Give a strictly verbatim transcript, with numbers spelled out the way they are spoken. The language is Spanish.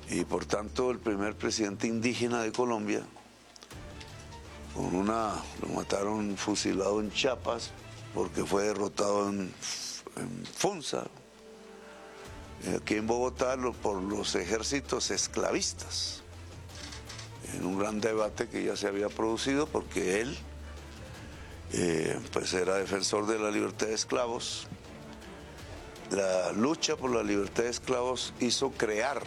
y por tanto el primer presidente indígena de Colombia, con una, lo mataron fusilado en Chiapas porque fue derrotado en, en Funza, aquí en Bogotá, por los ejércitos esclavistas, en un gran debate que ya se había producido porque él eh, pues era defensor de la libertad de esclavos. La lucha por la libertad de esclavos hizo crear